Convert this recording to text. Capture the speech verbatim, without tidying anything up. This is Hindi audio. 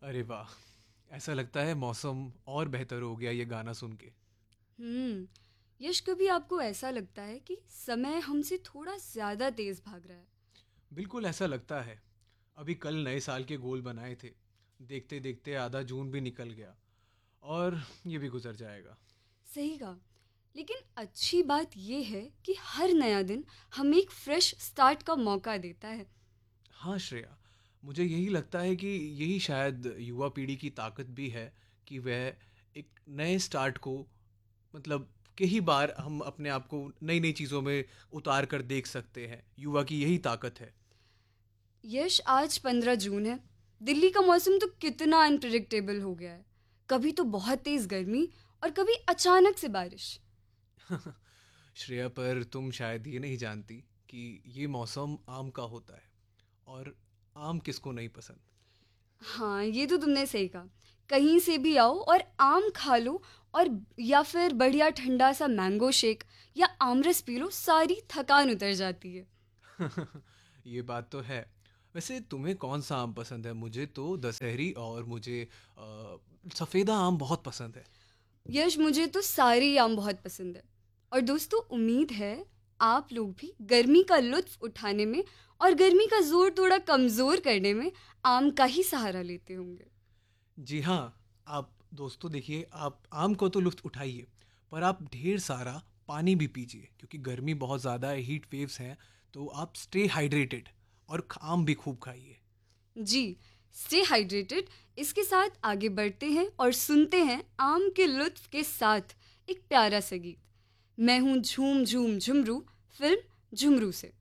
अरे वाह! ऐसा लगता है मौसम और बेहतर हो गया ये गाना सुन के। हम्म। यश, कभी आपको ऐसा लगता है कि समय हमसे थोड़ा ज्यादा तेज भाग रहा है? बिल्कुल ऐसा लगता है। अभी कल नए साल के गोल बनाए थे। देखते-देखते आधा जून भी निकल गया और ये भी गुज़र जाएगा। सही कहा। लेकिन अच्छी बात यह है कि हर नया दिन हमें एक फ्रेश स्टार्ट का मौका देता है। हाँ श्रेया, मुझे यही लगता है कि यही शायद युवा पीढ़ी की ताकत भी है कि वह एक नए स्टार्ट को मतलब कई बार हम अपने आप को नई-नई चीज़ों में उतार कर देख सकते हैं। युवा की यही ताकत है। यश, आज पंद्रह जून है। दिल्ली का मौसम तो कितना अनप्रिडिक्टेबल हो गया है। कभी तो बहुत तेज गर्मी और कभी अचानक से बारिश। श्रेया, पर तुम शायद ये नहीं जानती कि ये मौसम आम का होता है और आम किसको नहीं पसंद। हाँ, ये तो तुमने सही कहा। कहीं से भी आओ और आम खा लो, और या फिर बढ़िया ठंडा सा मैंगो शेक या आमरस पी लो, सारी थकान उतर जाती है। ये बात तो है। वैसे तुम्हें कौन सा आम पसंद है? मुझे तो दशहरी और मुझे अ, सफ़ेदा आम बहुत पसंद है। यश, मुझे तो सारे ही आम बहुत पसंद है। और दोस्तों, उम्मीद है आप लोग भी गर्मी का लुत्फ उठाने में और गर्मी का जोर थोड़ा कमज़ोर करने में आम का ही सहारा लेते होंगे। जी हाँ, आप दोस्तों देखिए, आप आम को तो लुत्फ़ उठाइए, पर आप ढेर सारा पानी भी पीजिए क्योंकि गर्मी बहुत ज़्यादा है, हीट वेव्स हैं, तो आप स्टे हाइड्रेटेड और ख आम भी खूब खाइए। जी, स्टे हाइड्रेटेड। इसके साथ आगे बढ़ते हैं और सुनते हैं आम के लुत्फ के साथ एक प्यारा सा गीत। मैं हूँ झूम झूम झुमरू, फिल्म झुमरू से।